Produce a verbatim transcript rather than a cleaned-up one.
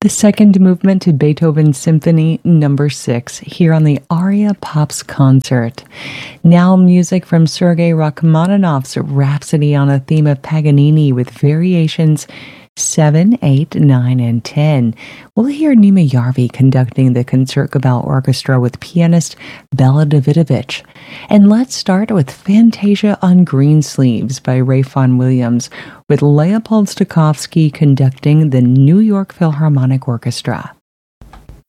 The second movement to Beethoven's Symphony Number six here on the Aria Pops concert. Now music from Sergei Rachmaninoff's Rhapsody on a Theme of Paganini with variations seven, eight, nine, and ten. We'll hear Nima Yarvi conducting the Concertgebouw Orchestra with pianist Bela Davidovich. And let's start with Fantasia on Greensleeves by Ralph Vaughan Williams, with Leopold Stokowski conducting the New York Philharmonic Orchestra.